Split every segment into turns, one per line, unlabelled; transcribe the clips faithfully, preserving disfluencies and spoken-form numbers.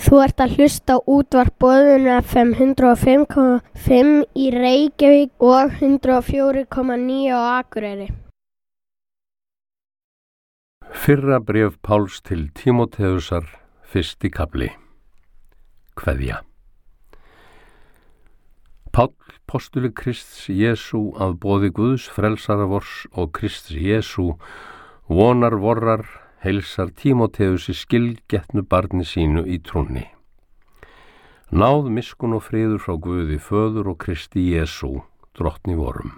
Þú ert að hlusta á útvarp Boðun F M hundrað og fimm komma fimm í Reykjavík og hundrað og fjögur komma níu á Akureyri.
Fyrra bréf Páls til Tímóteusar, fyrsti kafli. Kveðja. Páll, postuli Krists Jesú að boði Guðs frelsara vors og Krists Jesú, vonar vorrar, heilsar Tímóteusi skilgetnu barni sínu í trúnni. Náð miskun og friður frá Guði föður og Kristi Jesú, drottni vorum.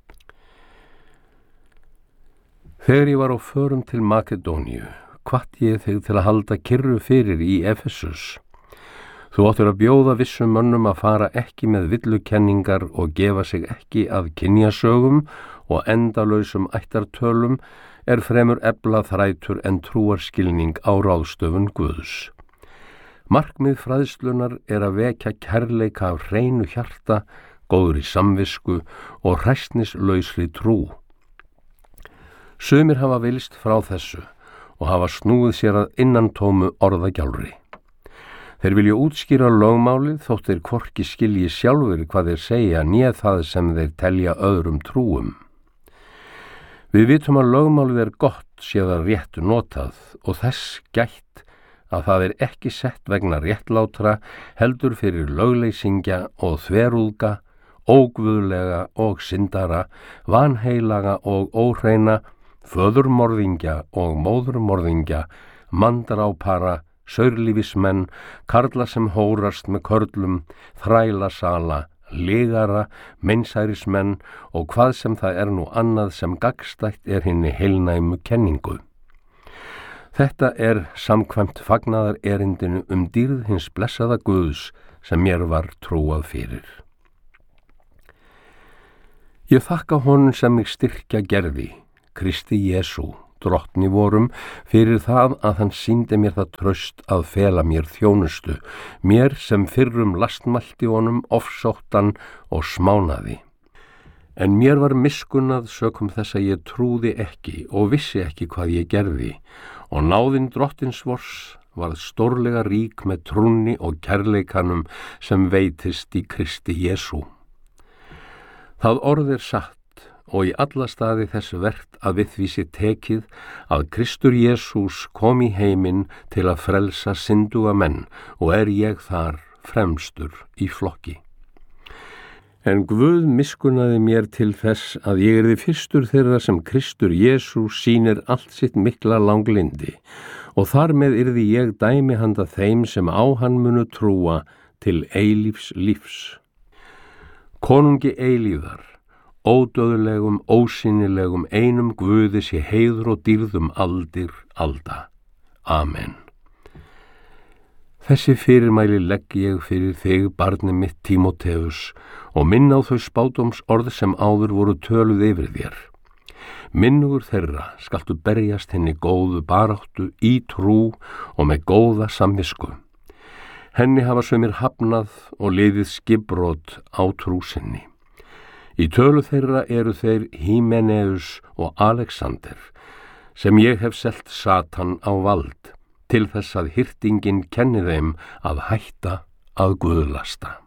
Þegar ég var á förum til Makedóníu, hvatti ég þig til að halda kyrru fyrir í Efesus. Þú áttir að bjóða vissum mönnum að fara ekki með villukenningar og gefa sig ekki að kynjasögum og endalausum ættartölum er fremur efla þrætur en trúarskilning á ráðstöfun Guðs. Markmið fræðslunar er að vekja kærleika af hreinu hjarta, góðri samvisku og hræsnislausri trú. Sumir hafa vilst frá þessu og hafa snúið sér að innantómu orðagjálfri. Þeir vilja útskýra lögmálið þótt þeir hvorki skilji sjálfur hvað þeir segja né það sem þeir telja öðrum trúum. Við vitum að lögmálið er gott sé það rétt notað og þess gætt að það er ekki sett vegna réttlátra heldur fyrir lögleysingja og þverúðga, óguðlega og syndara, vanheilaga og óhreina, föðurmorðingja og móðurmorðingja, mandrápara, saurlífismenn, karla sem hórast með körlum, þrælasala, legara, meinsærismenn og hvað sem það er nú annað sem gagnstætt er hinni heilnæmu kenningu. Þetta er samkvæmt fagnaðar erindinu um dýrð hins blessaða Guðs sem mér var trúað fyrir. Ég þakka honum sem mig styrkja gerði, Kristi Jesú, drottni vorum, fyrir það að hann sýndi mér það traust að fela mér þjónustu, mér sem fyrrum lastmælti honum, ofsóttan og smánaði. En mér var miskunnað sökum þess að ég trúði ekki og vissi ekki hvað ég gerði, og náðin drottins vors varð stórlega rík með trúnni og kærleikanum sem veitist í Kristi Jesú. Það orð er satt, og í alla staði þess vert að við því sé tekið að Kristur Jesús kom í heiminn til að frelsa synduga menn og er ég þar fremstur í flokki. En Guð miskunnaði mér til þess að ég yrði fyrstur þeirra sem Kristur Jesús sýnir allt sitt mikla langlindi og þar með yrði ég dæmi handa þeim sem á hann munu trúa til eilífs lífs. Konungi eilífðar, ódöðlegum, ósýnilegum, einum Guði sé heiður og dýrðum aldir alda. Amen. Þessi fyrirmæli legg ég fyrir þig, barni mitt Tímóteus, og minn á þau spádóms orð sem áður voru töluð yfir þér. Minnugur þeirra skaltu berjast henni góðu baráttu í trú og með góða samvisku. Henni hafa sumir hafnað og liðið skipbrot á trú sinni. Í tölu þeirra eru þeir Hímeneus og Alexander, sem ég hef selt Satan á vald, til þess að hirtingin kenni þeim að hætta að guðlasta.